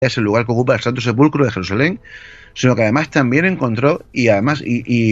es el lugar que ocupa el Santo Sepulcro de Jerusalén, sino que además también encontró, y además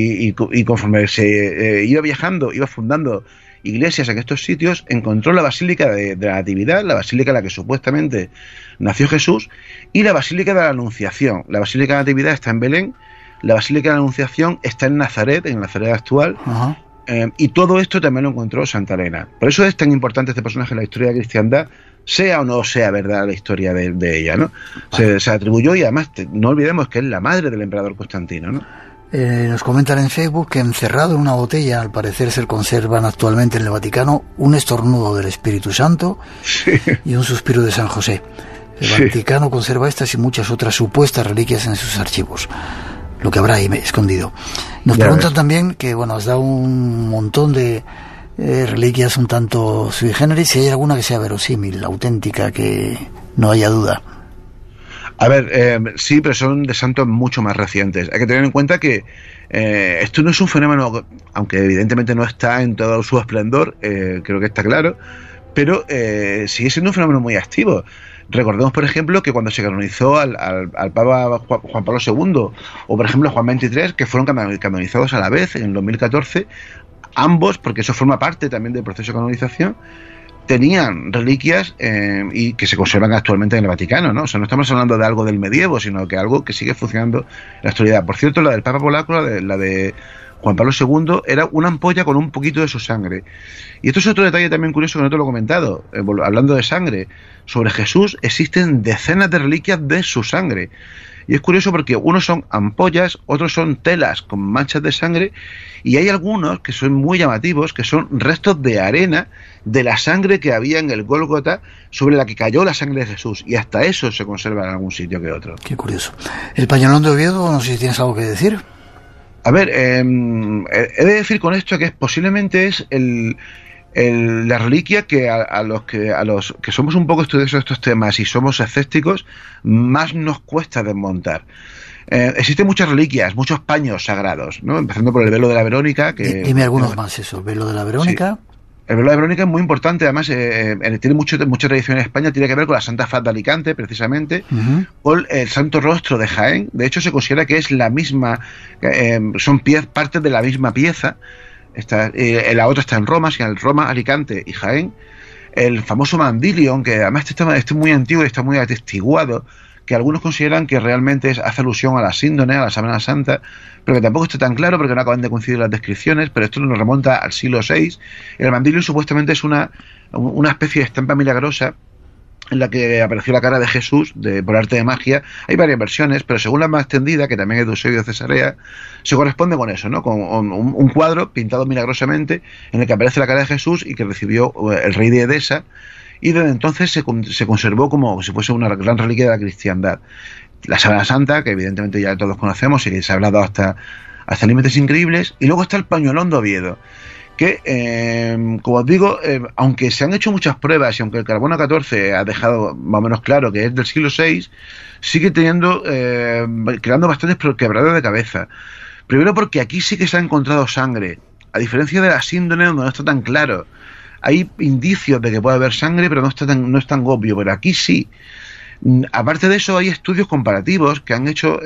y conforme se iba viajando, iba fundando iglesias en estos sitios, encontró la Basílica de la Natividad, la basílica en la que supuestamente nació Jesús, y la Basílica de la Anunciación. La Basílica de la Natividad está en Belén, la Basílica de la Anunciación está en Nazaret actual. Ajá. Y todo esto también lo encontró Santa Elena. Por eso es tan importante este personaje en la historia de la cristiandad, sea o no sea verdad la historia de ella, ¿no? Se atribuyó, y además no olvidemos que es la madre del emperador Constantino, ¿no? Nos comentan en Facebook que encerrado en una botella, al parecer se conservan actualmente en el Vaticano un estornudo del Espíritu Santo, sí, y un suspiro de San José. El Vaticano conserva estas y muchas otras supuestas reliquias en sus archivos. Lo que habrá ahí escondido. Nos preguntan también que, bueno, has dado un montón de reliquias un tanto sui generis, si hay alguna que sea verosímil, auténtica, que no haya duda. A ver, sí, pero son de santos mucho más recientes. Hay que tener en cuenta que esto no es un fenómeno, aunque evidentemente no está en todo su esplendor, creo que está claro, pero sigue siendo un fenómeno muy activo. Recordemos, por ejemplo, que cuando se canonizó al Papa Juan Pablo II, o por ejemplo Juan XXIII, que fueron canonizados a la vez en 2014, ambos, porque eso forma parte también del proceso de canonización, tenían reliquias y que se conservan actualmente en el Vaticano, ¿no? O sea, no estamos hablando de algo del medievo, sino que algo que sigue funcionando en la actualidad. Por cierto, la del Papa polaco, la de Juan Pablo II, era una ampolla con un poquito de su sangre. Y esto es otro detalle también curioso que no te lo he comentado. Hablando de sangre, sobre Jesús existen decenas de reliquias de su sangre. Y es curioso porque unos son ampollas, otros son telas con manchas de sangre, y hay algunos que son muy llamativos, que son restos de arena de la sangre que había en el Gólgota, sobre la que cayó la sangre de Jesús. Y hasta eso se conserva en algún sitio que otro. Qué curioso. El Pañolón de Oviedo, no sé si tienes algo que decir. A ver, he de decir con esto que posiblemente es la reliquia que a los que somos un poco estudiosos de estos temas y somos escépticos, más nos cuesta desmontar. Existen muchas reliquias, muchos paños sagrados, ¿no? Empezando por el velo de la Verónica. Dime algunos más, eso. Velo de la Verónica. Sí. El velo de la Verónica es muy importante, además tiene mucha tradición en España, tiene que ver con la Santa Faz de Alicante, precisamente, con el Santo Rostro de Jaén. De hecho, se considera que es la misma, son partes de la misma pieza. La otra está en Roma, en Roma, Alicante y Jaén. El famoso Mandilion, que además este es muy antiguo y está muy atestiguado, que algunos consideran que realmente hace alusión a la síndone, a la Sábana Santa, pero que tampoco está tan claro porque no acaban de coincidir las descripciones, pero esto nos remonta al siglo VI. El Mandilion supuestamente es una especie de estampa milagrosa en la que apareció la cara de Jesús por arte de magia. Hay varias versiones, pero según la más extendida, que también es de Eusebio de Cesarea, se corresponde con eso, ¿no? Con un cuadro pintado milagrosamente en el que aparece la cara de Jesús y que recibió el rey de Edesa, y desde entonces se conservó como si fuese una gran reliquia de la cristiandad. La Sábana Santa, que evidentemente ya todos conocemos y que se ha hablado hasta límites increíbles, y luego está el Pañolón de Oviedo, que, como os digo, aunque se han hecho muchas pruebas y aunque el carbono 14 ha dejado más o menos claro que es del siglo VI, sigue creando bastantes quebraderos de cabeza. Primero porque aquí sí que se ha encontrado sangre, a diferencia de la síndone, donde no está tan claro. Hay indicios de que puede haber sangre, pero no es tan obvio, pero aquí sí. Aparte de eso, hay estudios comparativos que han hecho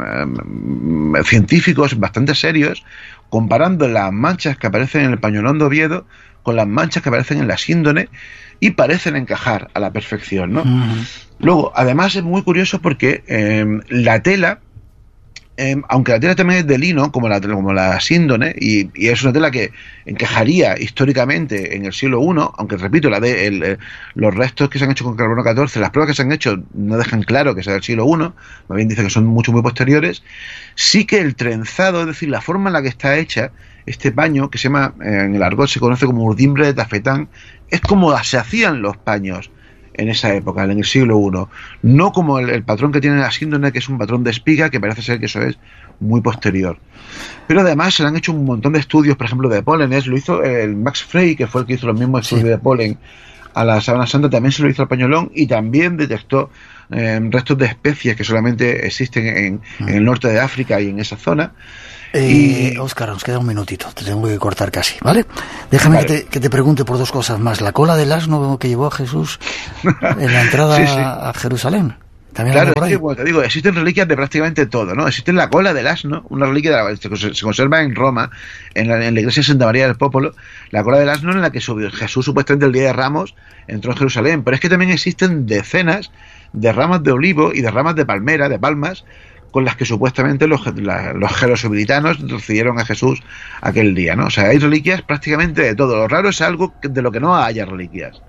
científicos bastante serios, comparando las manchas que aparecen en el Pañolón de Oviedo con las manchas que aparecen en la síndone, y parecen encajar a la perfección, ¿no? Luego, además es muy curioso porque la tela, aunque la tela también es de lino, como la síndone, y es una tela que encajaría históricamente en el siglo I, aunque repito, los restos que se han hecho con carbono 14, las pruebas que se han hecho no dejan claro que sea del siglo I, más bien dicen que son muy posteriores. Sí que el trenzado, es decir, la forma en la que está hecha este paño, que se llama, en el argot se conoce como urdimbre de tafetán, es como se hacían los paños en esa época, en el siglo I, no como el patrón que tiene la síndone, que es un patrón de espiga, que parece ser que eso es muy posterior. Pero además se le han hecho un montón de estudios, por ejemplo, de pólenes. Lo hizo el Max Frey, que fue el que hizo los mismos estudios de polen a la Sábana Santa, también se lo hizo al Pañolón, y también detectó restos de especies que solamente existen en el norte de África y en esa zona. Óscar, nos queda un minutito, te tengo que cortar casi, ¿vale? Déjame que te pregunte por dos cosas más. La cola del asno que llevó a Jesús en la entrada a Jerusalén, Claro, es que, bueno, te digo, existen reliquias de prácticamente todo, ¿no? Existe la cola del asno, una reliquia se conserva en Roma, en la iglesia de Santa María del Popolo, la cola del asno en la que Jesús supuestamente el día de Ramos entró en Jerusalén. Pero es que también existen decenas de ramas de olivo y de ramas de palmera, de palmas, con las que supuestamente los jerosobilitanos recibieron a Jesús aquel día, ¿no? O sea, hay reliquias prácticamente de todo. Lo raro es algo de lo que no haya reliquias.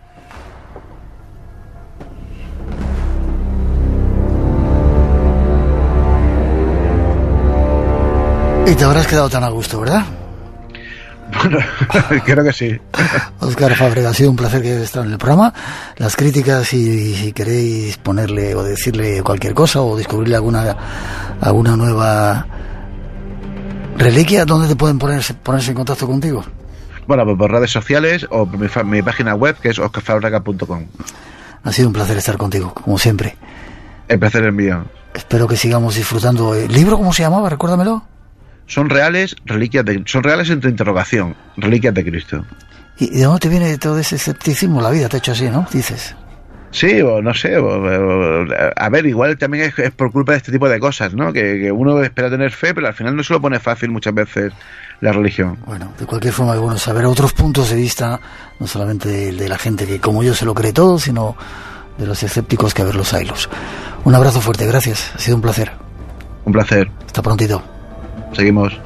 Y te habrás quedado tan a gusto, ¿verdad? Bueno, creo que sí. Óscar Fábrega, ha sido un placer que hayas estado en el programa. Las críticas, si queréis ponerle o decirle cualquier cosa o descubrirle alguna nueva reliquia, ¿dónde te pueden ponerse en contacto contigo? Bueno, pues por redes sociales o por mi página web, que es oscarfábrega.com. Ha sido un placer estar contigo, como siempre. El placer es mío. Espero que sigamos disfrutando. ¿El libro cómo se llamaba? Recuérdamelo. Son reales entre interrogación, reliquias de Cristo. ¿Y de dónde te viene todo ese escepticismo? La vida te ha hecho así, ¿no? Dices. Sí, o no sé, a ver, igual también es por culpa de este tipo de cosas, ¿no? Que uno espera tener fe, pero al final no se lo pone fácil muchas veces la religión. Bueno, de cualquier forma es bueno saber otros puntos de vista, no solamente de la gente que como yo se lo cree todo, sino de los escépticos que a ver los haylos. Un abrazo fuerte, gracias, ha sido un placer. Un placer. Hasta prontito. Seguimos.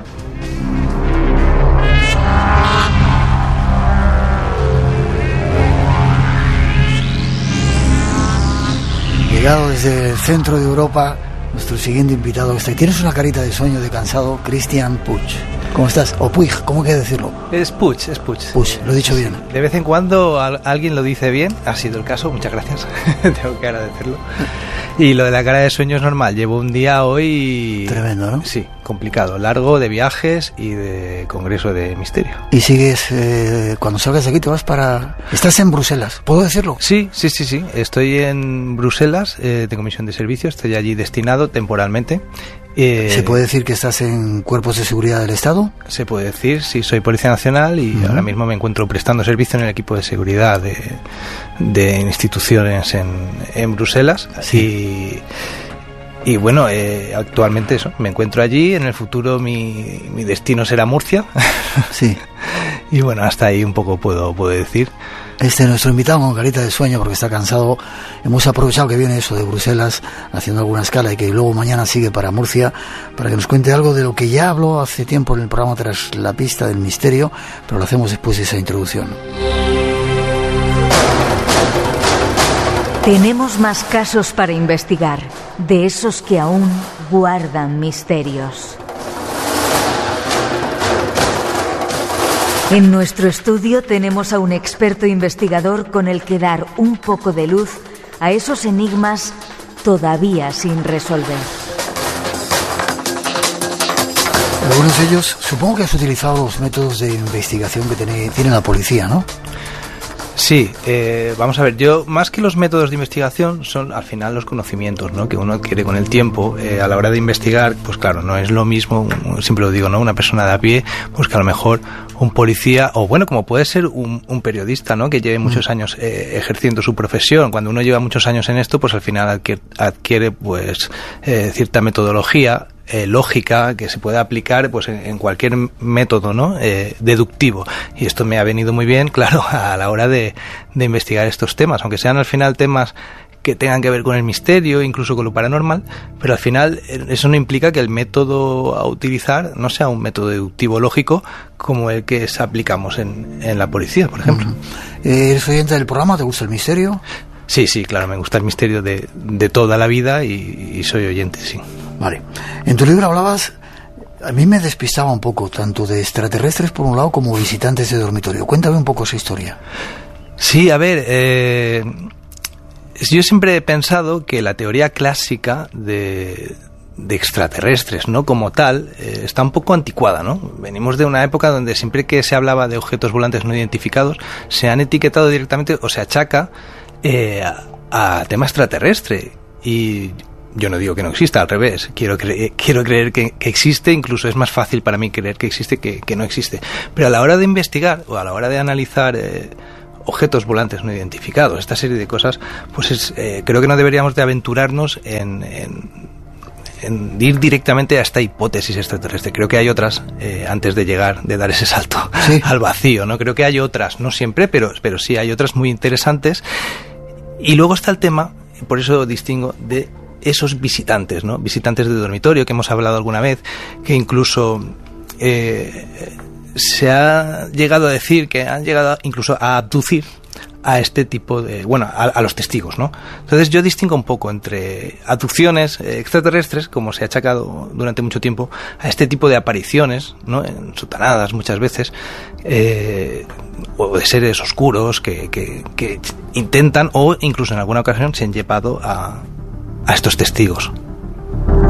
Llegado desde el centro de Europa, nuestro siguiente invitado está. Tienes una carita de sueño, de cansado, Cristian Puig. ¿Cómo estás? O Puig, ¿cómo hay que decirlo? Es Puig. Puig, lo he dicho bien. De vez en cuando alguien lo dice bien, ha sido el caso, muchas gracias, tengo que agradecerlo. Y lo de la cara de sueño es normal, llevo un día hoy... Tremendo, ¿no? Sí, complicado, largo, de viajes y de congreso de misterio. ¿Y sigues, cuando salgas de aquí te vas para... ¿Estás en Bruselas? ¿Puedo decirlo? Sí, estoy en Bruselas, tengo misión de servicio, estoy allí destinado temporalmente. ¿Se puede decir que estás en cuerpos de seguridad del Estado? Se puede decir, sí, soy Policía Nacional y ahora mismo me encuentro prestando servicio en el equipo de seguridad de instituciones en Bruselas. Sí. Y bueno, actualmente eso, me encuentro allí, en el futuro mi destino será Murcia. Sí. Y bueno, hasta ahí un poco puedo decir. Nuestro invitado con carita de sueño porque está cansado. Hemos aprovechado que viene eso de Bruselas haciendo alguna escala y que luego mañana sigue para Murcia para que nos cuente algo de lo que ya habló hace tiempo en el programa Tras la Pista del Misterio, pero lo hacemos después de esa introducción. Tenemos más casos para investigar, de esos que aún guardan misterios. En nuestro estudio tenemos a un experto investigador con el que dar un poco de luz a esos enigmas todavía sin resolver. Algunos de ellos, supongo que has utilizado los métodos de investigación que tiene la policía, ¿no? Sí, vamos a ver, yo más que los métodos de investigación son al final los conocimientos, ¿no?, que uno adquiere con el tiempo a la hora de investigar. Pues claro, no es lo mismo, siempre lo digo, ¿no?, una persona de a pie, pues que a lo mejor un policía, o bueno, como puede ser un periodista, ¿no?, que lleve muchos años ejerciendo su profesión. Cuando uno lleva muchos años en esto, pues al final adquiere pues cierta metodología lógica que se puede aplicar pues en cualquier método, ¿no?, deductivo, y esto me ha venido muy bien, claro, a la hora de investigar estos temas, aunque sean al final temas que tengan que ver con el misterio, incluso con lo paranormal, pero al final eso no implica que el método a utilizar no sea un método deductivo lógico como el que aplicamos en la policía, por ejemplo. ¿Eres oyente del programa? ¿Te gusta el misterio? Sí, claro, me gusta el misterio de toda la vida y soy oyente, sí. Vale. En tu libro hablabas, a mí me despistaba un poco, tanto de extraterrestres por un lado como visitantes de dormitorio. Cuéntame un poco esa historia. Sí, a ver, yo siempre he pensado que la teoría clásica de extraterrestres, ¿no?, como tal, está un poco anticuada, ¿no? Venimos de una época donde siempre que se hablaba de objetos volantes no identificados, se han etiquetado directamente o se achaca a tema extraterrestre. Y yo no digo que no exista, al revés, quiero creer que existe, incluso es más fácil para mí creer que existe que no existe. Pero a la hora de investigar o a la hora de analizar objetos volantes no identificados, esta serie de cosas, pues creo que no deberíamos de aventurarnos en ir directamente a esta hipótesis extraterrestre. Creo que hay otras antes de dar ese salto al vacío, ¿no? Creo que hay otras, no siempre, pero sí hay otras muy interesantes. Y luego está el tema, por eso distingo, de esos visitantes, ¿no? Visitantes de dormitorio, que hemos hablado alguna vez, que incluso se ha llegado a decir que han llegado incluso a abducir a este tipo de... bueno, a los testigos, ¿no? Entonces yo distingo un poco entre abducciones extraterrestres, como se ha achacado durante mucho tiempo, a este tipo de apariciones, ¿no? En sotanadas muchas veces, o de seres oscuros que intentan, o incluso en alguna ocasión se han llevado a estos testigos.